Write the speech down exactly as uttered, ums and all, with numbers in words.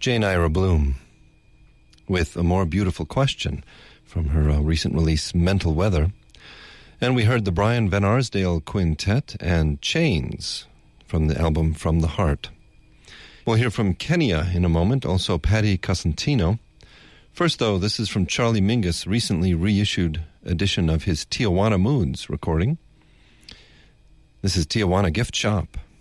Jane Ira Bloom with A More Beautiful Question from her uh, recent release, Mental Weather. And we heard the Brian Van Arsdale Quintet and Chains from the album From the Heart. We'll hear from Kenya in a moment, also Paddy Cosentino. First, though, this is from Charlie Mingus' recently reissued edition of his Tijuana Moods recording. This is Tijuana Gift Shop.